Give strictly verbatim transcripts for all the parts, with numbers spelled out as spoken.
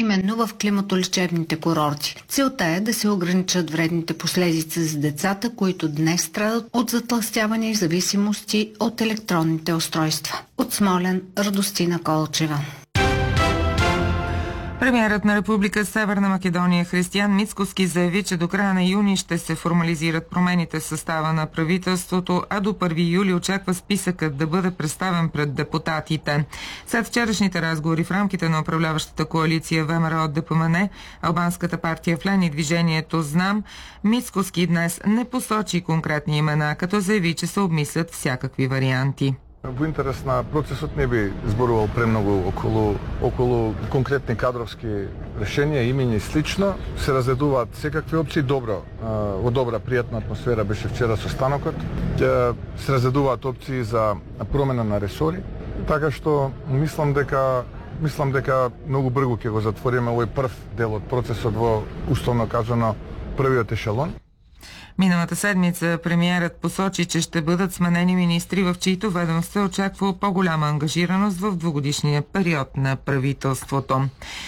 именно в климатолечебните курорти. Целта е да се ограничат вредните последици за децата, които днес страдат от затлъстяване и зависимости от електронните устройства. От Смолян, Радостина Колчева. Премиерът на Република Северна Македония Християн Мицкоски заяви, че до края на юни ще се формализират промените в състава на правителството, а до първи юли очаква списъкът да бъде представен пред депутатите. След вчерашните разговори в рамките на управляващата коалиция ВМРО ДПМН, албанската партия Флен и движението Знам, Мицкоски днес не посочи конкретни имена, като заяви, че се обмислят всякакви варианти. Во интерес на процесот не би зборувал премногу околу, околу конкретни кадровски решенија, имени и слично. Се разгледуваат секакви опции. Добро, во добра, пријатна атмосфера беше вчера со станокот. Се разгледуваат опции за промена на ресори, така што мислам дека мислам дека многу брзо ќе го затвориме овој прв дел од процесот во, условно кажано, првиот ешелон. Миналата седмица премиерът посочи, че ще бъдат сменени министри, в чието ведомства очаква по-голяма ангажираност в двугодишния период на правителството.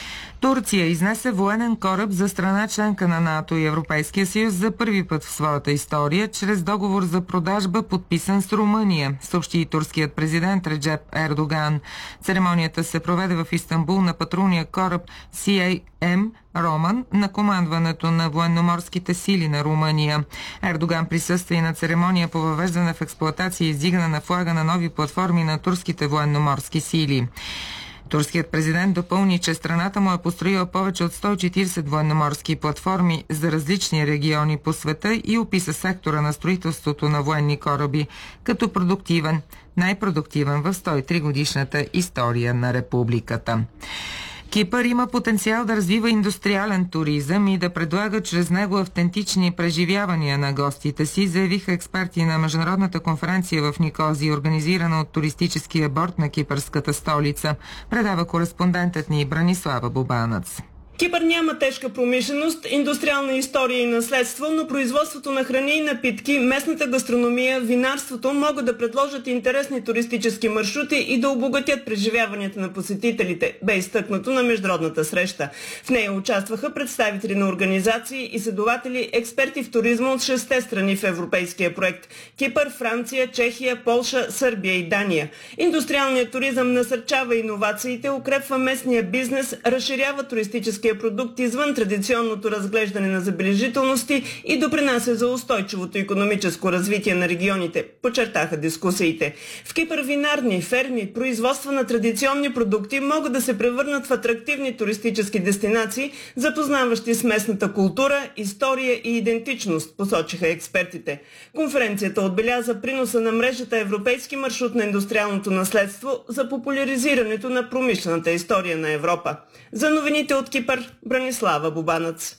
Турция изнесе военен кораб за страна членка на НАТО и Европейския съюз за първи път в своята история, чрез договор за продажба, подписан с Румъния, съобщи и турският президент Реджеп Ердоган. Церемонията се проведе в Истанбул на патрулния кораб Си Ей Ем Роман на командването на военноморските сили на Румъния. Ердоган присъства и на церемония по въвеждане в експлоатация и издигане на флага на нови платформи на турските военноморски сили. Турският президент допълни, че страната му е построила повече от сто и четиридесет военноморски платформи за различни региони по света и описа сектора на строителството на военни кораби като продуктивен, най-продуктивен в сто и три годишната история на републиката. Кипър има потенциал да развива индустриален туризъм и да предлага чрез него автентични преживявания на гостите си, заявиха експерти на международната конференция в Никозия, организирана от туристическия борд на кипърската столица, предава кореспондентът ни Бранислава Бубанац. Кипър няма тежка промишленост, индустриална история и наследство, но производството на храни и напитки, местната гастрономия, винарството могат да предложат интересни туристически маршрути и да обогатят преживяванията на посетителите, бе изтъкнато на международната среща. В нея участваха представители на организации, изследователи, експерти в туризма от шестте страни в европейския проект – Кипър, Франция, Чехия, Полша, Сърбия и Дания. Индустриалният туризъм насърчава иновациите, укрепва местния бизнес, разширява туристически продукт извън традиционното разглеждане на забележителности и допринася за устойчивото икономическо развитие на регионите, подчертаха дискусиите. В Кипър винарни, ферми, производства на традиционни продукти могат да се превърнат в атрактивни туристически дестинации, запознаващи с местната култура, история и идентичност, посочиха експертите. Конференцията отбеляза приноса на мрежата Европейски маршрут на индустриалното наследство за популяризирането на промишлената история на Европа. За новините от Кипър, Бранислава Бубанац.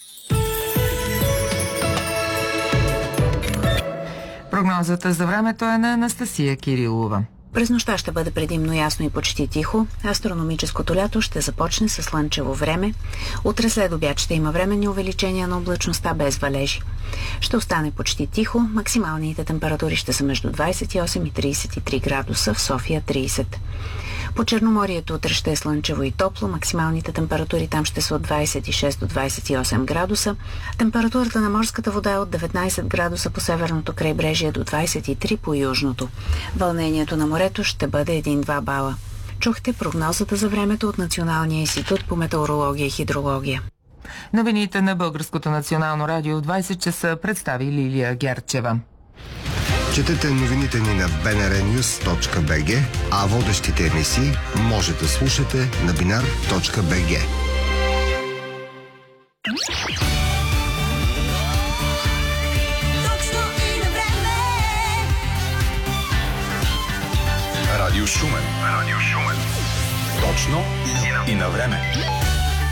Прогнозата за времето е на Анастасия Кирилова. През нощта ще бъде предимно ясно и почти тихо. Астрономическото лято ще започне с слънчево време. Утре след обяд ще има временни увеличения на облачността без валежи. Ще остане почти тихо. Максималните температури ще са между двадесет и осем и тридесет и три градуса, в София тридесет. По Черноморието утре ще е слънчево и топло. Максималните температури там ще са от двадесет и шест до двадесет и осем градуса. Температурата на морската вода е от деветнадесет градуса по северното крайбрежие до двадесет и три по южното. Вълнението на морето ще бъде един-два бала. Чухте прогнозата за времето от Националния институт по метеорология и хидрология. Новините на Българското национално радио в двадесет часа представи Лилия Герчева. Четете новините ни на би ен ар нюс точка би джи, а водещите емисии може да слушате на бинар точка би джи. Радио Шумен. Радио Шумен. Точно и на време.